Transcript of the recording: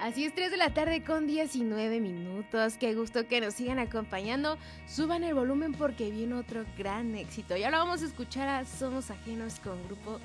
Así es, 3 de la tarde con 19 minutos. Qué gusto que nos sigan acompañando. Suban el volumen porque viene otro gran éxito. Y ahora vamos a escuchar a Somos Ajenos con Grupo